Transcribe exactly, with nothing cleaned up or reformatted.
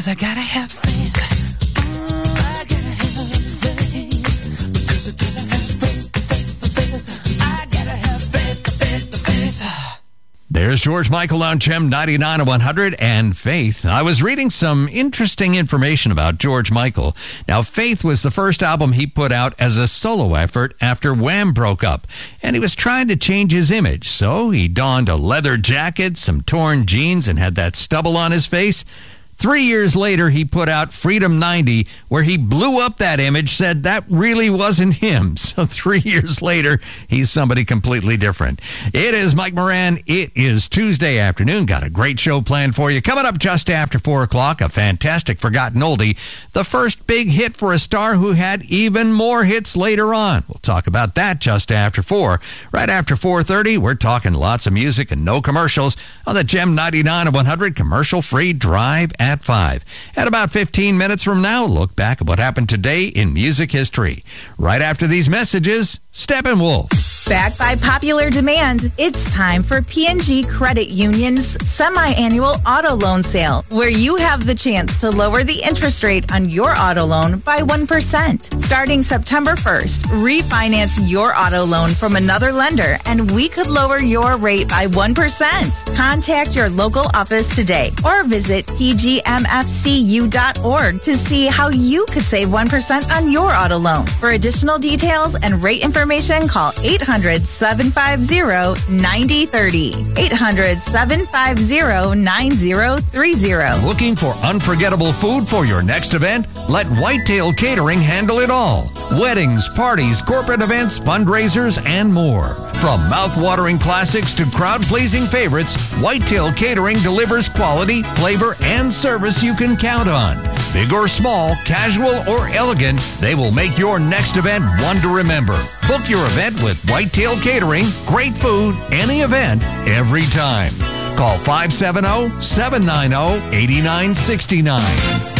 'cause I gotta have faith. I gotta have faith. Because I gotta have faith, faith, faith. I gotta have faith, faith, faith. There's George Michael on Gem ninety-nine and one hundred and Faith. I was reading some interesting information about George Michael. Now, Faith was the first album he put out as a solo effort after Wham broke up, and he was trying to change his image. So he donned a leather jacket, some torn jeans, and had that stubble on his face. Three years later, he put out Freedom ninety, where he blew up that image, said that really wasn't him. So three years later, he's somebody completely different. It is Mike Moran. It is Tuesday afternoon. Got a great show planned for you. Coming up just after four o'clock, a fantastic forgotten oldie, the first big hit for a star who had even more hits later on. We'll talk about that just after four. Right after four thirty, we're talking lots of music and no commercials on the Gem ninety-nine and one hundred commercial-free drive at five. At about fifteen minutes from now, look back at what happened today in music history. Right after these messages, Steppenwolf. Backed by popular demand, it's time for P and G Credit Union's semi-annual auto loan sale, where you have the chance to lower the interest rate on your auto loan by one percent. Starting September first, refinance your auto loan from another lender, and we could lower your rate by one percent. Contact your local office today or visit p g m f c u dot org to see how you could save one percent on your auto loan. For additional details and rate information, call eight hundred, seven five zero, nine zero three zero. eight hundred, seven five zero, nine zero three zero. Looking for unforgettable food for your next event? Let Whitetail Catering handle it all. Weddings, parties, corporate events, fundraisers, and more. From mouth-watering classics to crowd-pleasing favorites, Whitetail Catering delivers quality, flavor, and service you can count on. Big or small, casual or elegant, they will make your next event one to remember. Book your event with Whitetail Catering. Great food, any event, every time. Call five seven zero, seven nine zero, eight nine six nine.